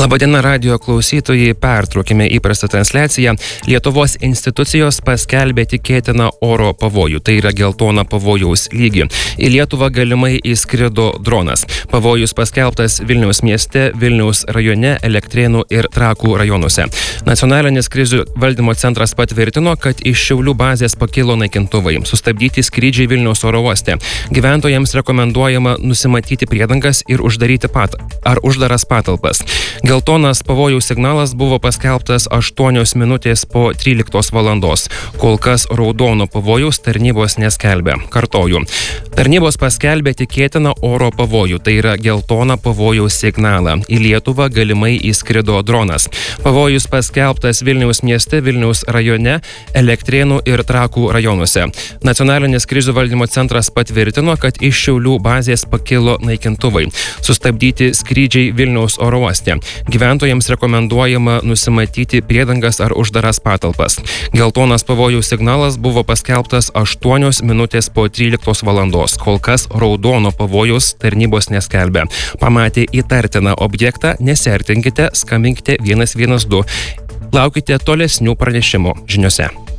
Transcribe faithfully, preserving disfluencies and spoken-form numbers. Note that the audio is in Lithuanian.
Labadiena radijo klausytojai, pertraukime įprastą transliaciją. Lietuvos institucijos paskelbė tikėtiną oro pavojų, tai yra geltoną pavojaus lygį. Į Lietuvą galimai įskrido dronas. Pavojus paskelbtas Vilniaus mieste, Vilniaus rajone, Elektrėnų ir Trakų rajonuose. Nacionalinis krizių valdymo centras patvirtino, kad iš Šiaulių bazės pakilo naikintuvai. Sustabdyti skrydžiai Vilniaus oro uoste. Gyventojams rekomenduojama nusimatyti priedangas ir uždaryti pat ar uždaras patalpas. Geltonas pavojaus signalas buvo paskelbtas aštuonios minutės po tryliktos valandos. Kol kas raudono pavojaus tarnybos neskelbė. Kartoju. Tarnybos paskelbė tikėtiną oro pavojų, tai yra geltoną pavojaus signalą. Į Lietuvą galimai įskrido dronas. Pavojus paskelbtas Vilniaus mieste, Vilniaus rajone, Elektrėnų ir Trakų rajonuose. Nacionalinis krizių valdymo centras patvirtino, kad iš Šiaulių bazės pakilo naikintuvai. Sustabdyti skrydžiai Vilniaus oro uoste. Gyventojams rekomenduojama nusimatyti priedangas ar uždaras patalpas. Geltonas pavojaus signalas buvo paskelbtas aštuonios minutės po tryliktos valandos. Kol kas raudono pavojaus tarnybos neskelbė. Pamatę įtartiną objektą, nesiartinkite, skambinkite vienas vienas du. Laukite tolesnių pranešimų žiniose.